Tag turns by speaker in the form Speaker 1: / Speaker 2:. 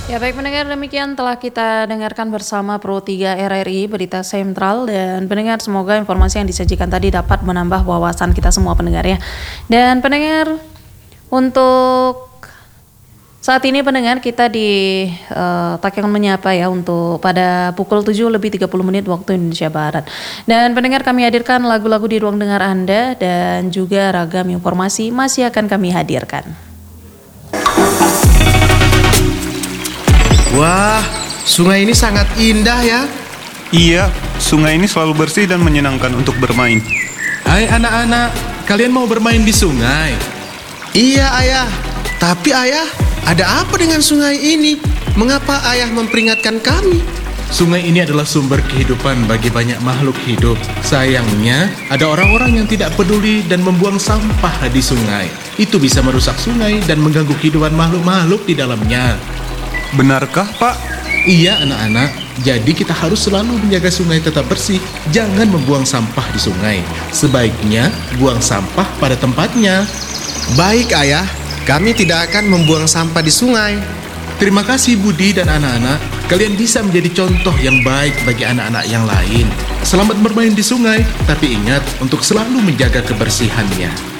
Speaker 1: Ya baik pendengar, demikian telah kita dengarkan bersama Pro 3 RRI Berita Sentral, dan pendengar semoga informasi yang disajikan tadi dapat menambah wawasan kita semua pendengar ya. Dan pendengar, untuk saat ini pendengar kita di Takengon Menyapa ya, untuk pada pukul 7:30 waktu Indonesia Barat. Dan pendengar, kami hadirkan lagu-lagu di ruang dengar Anda dan juga ragam informasi masih akan kami hadirkan.
Speaker 2: Wah, sungai ini sangat indah ya.
Speaker 3: Iya, sungai ini selalu bersih dan menyenangkan untuk bermain.
Speaker 4: Hai anak-anak, kalian mau bermain di sungai?
Speaker 2: Iya ayah, tapi ayah, ada apa dengan sungai ini? Mengapa ayah memperingatkan kami?
Speaker 4: Sungai ini adalah sumber kehidupan bagi banyak makhluk hidup. Sayangnya, ada orang-orang yang tidak peduli dan membuang sampah di sungai. Itu bisa merusak sungai dan mengganggu kehidupan makhluk-makhluk di dalamnya.
Speaker 3: Benarkah, Pak?
Speaker 4: Iya anak-anak, jadi kita harus selalu menjaga sungai tetap bersih. Jangan membuang sampah di sungai. Sebaiknya buang sampah pada tempatnya.
Speaker 2: Baik ayah, kami tidak akan membuang sampah di sungai.
Speaker 4: Terima kasih Budi dan anak-anak. Kalian bisa menjadi contoh yang baik bagi anak-anak yang lain. Selamat bermain di sungai, tapi ingat untuk selalu menjaga kebersihannya.